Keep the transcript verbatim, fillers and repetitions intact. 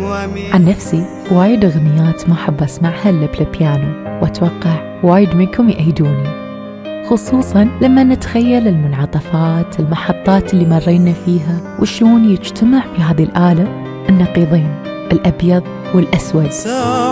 عن نفسي وايد أغنيات ما أحب أسمعها إلا بالبيانو، وأتوقع وايد منكم يأيدوني، خصوصاً لما نتخيل المنعطفات المحطات اللي مرينا فيها وشلون يجتمع في هذه الآلة النقيضين الأبيض والأسود.